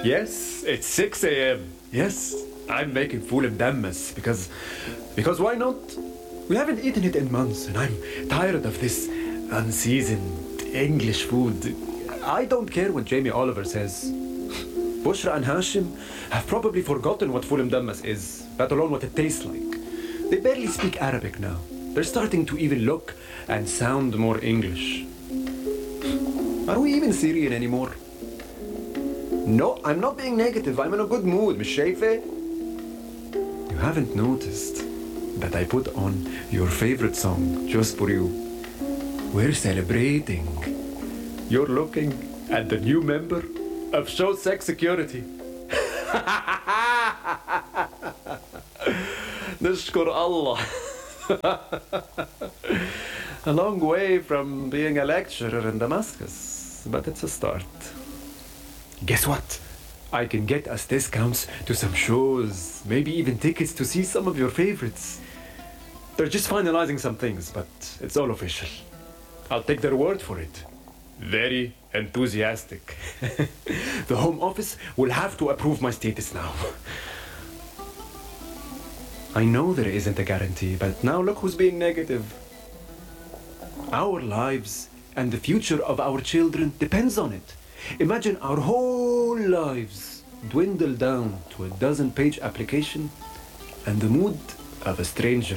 Yes, it's 6 a.m. Yes, I'm making full of dammas because why not? We haven't eaten it in months, and I'm tired of this unseasoned English food. I don't care what Jamie Oliver says. Bushra and Hashim have probably forgotten what full dammas is, let alone what it tastes like. They barely speak Arabic now. They're starting to even look and sound more English. Are we even Syrian anymore? No, I'm not being negative. I'm in a good mood, Miss Shaife. You haven't noticed that I put on your favorite song just for you. We're celebrating. You're looking at the new member of Show Sex Security. Nashkur Allah. A long way from being a lecturer in Damascus, but it's a start. Guess what? I can get us discounts to some shows, maybe even tickets to see some of your favorites. They're just finalizing some things, but it's all official. I'll take their word for it. Very enthusiastic. The Home Office will have to approve my status now. I know there isn't a guarantee, but now look who's being negative. Our lives and the future of our children depends on it. Imagine our whole lives dwindle down to a 12-page application and the mood of a stranger.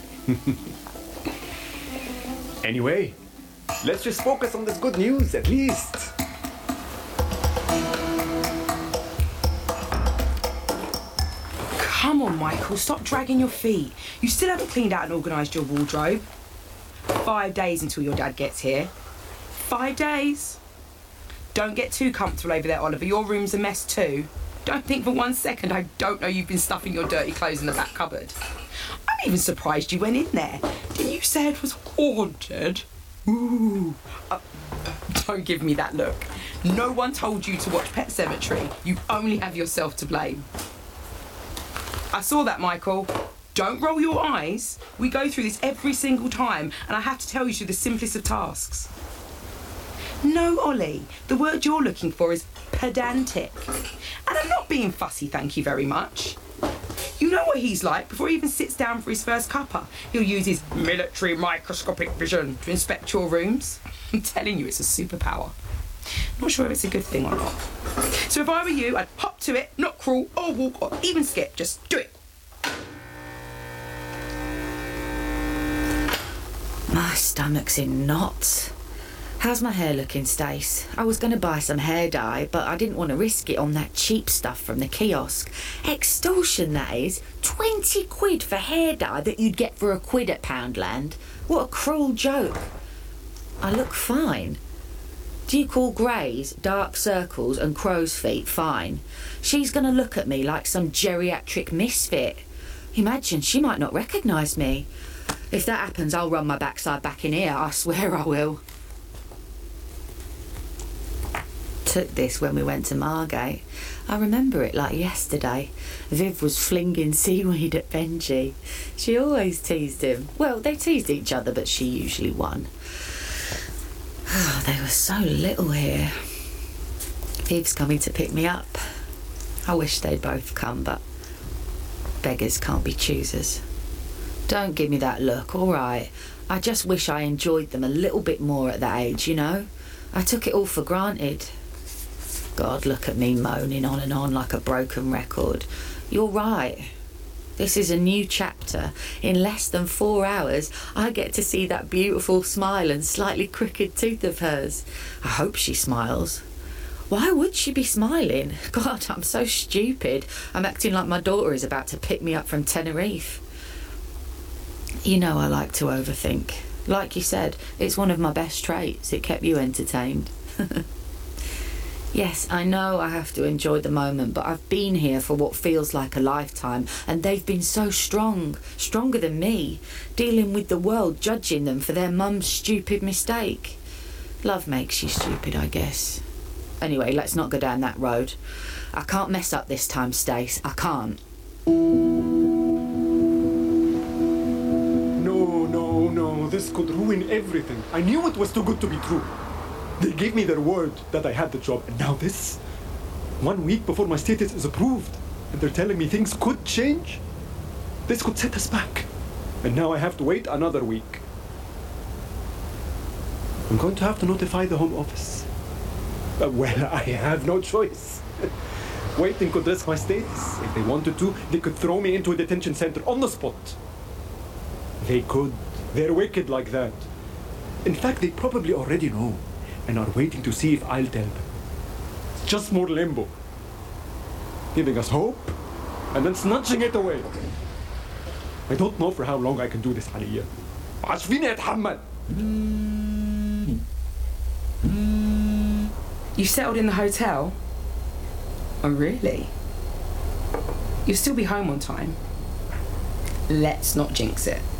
Anyway, let's just focus on this good news at least. Come on, Michael, stop dragging your feet. You still haven't cleaned out and organised your wardrobe. 5 days until your dad gets here. 5 days. Don't get too comfortable over there, Oliver. Your room's a mess too. Don't think for 1 second I don't know you've been stuffing your dirty clothes in the back cupboard. I'm even surprised you went in there. Didn't you say it was haunted? Ooh. Don't give me that look. No one told you to watch Pet Sematary. You only have yourself to blame. I saw that, Michael. Don't roll your eyes. We go through this every single time, and I have to tell you to the simplest of tasks. No, Ollie, the word you're looking for is pedantic. And I'm not being fussy, thank you very much. You know what he's like. Before he even sits down for his first cuppa, he'll use his military microscopic vision to inspect your rooms. I'm telling you, it's a superpower. Not sure if it's a good thing or not. So if I were you, I'd hop to it, not crawl or walk or even skip. Just do it. My stomach's in knots. How's my hair looking, Stace? I was going to buy some hair dye, but I didn't want to risk it on that cheap stuff from the kiosk. Extortion, that is. 20 quid for hair dye that you'd get for £1 at Poundland. What a cruel joke. I look fine. Do you call greys, dark circles and crow's feet fine? She's going to look at me like some geriatric misfit. Imagine, she might not recognise me. If that happens, I'll run my backside back in here, I swear I will. Took this when we went to Margate. I remember it like yesterday. Viv was flinging seaweed at Benji. She always teased him. Well, they teased each other, but she usually won. Oh, they were so little here. Viv's coming to pick me up. I wish they'd both come, but beggars can't be choosers. Don't give me that look, all right? I just wish I enjoyed them a little bit more at that age, you know? I took it all for granted. God, look at me moaning on like a broken record. You're right. This is a new chapter. In less than 4 hours, I get to see that beautiful smile and slightly crooked tooth of hers. I hope she smiles. Why would she be smiling? God, I'm so stupid. I'm acting like my daughter is about to pick me up from Tenerife. You know I like to overthink. Like you said, it's one of my best traits. It kept you entertained. Yes, I know I have to enjoy the moment, but I've been here for what feels like a lifetime, and they've been so strong, stronger than me, dealing with the world, judging them for their mum's stupid mistake. Love makes you stupid, I guess. Anyway, let's not go down that road. I can't mess up this time, Stace. I can't. No, this could ruin everything. I knew it was too good to be true. They gave me their word that I had the job, and now this? 1 week before my status is approved, and they're telling me things could change. This could set us back. And now I have to wait another week. I'm going to have to notify the Home Office. Well, I have no choice. Waiting could risk my status. If they wanted to, they could throw me into a detention center on the spot. They could. They're wicked like that. In fact, they probably already know and are waiting to see if I'll tell them. It's just more limbo. Giving us hope and then snatching it away. I don't know for how long I can do this, Aliyah. عاش فيني أتحمل. You settled in the hotel? Oh, really? You'll still be home on time. Let's not jinx it.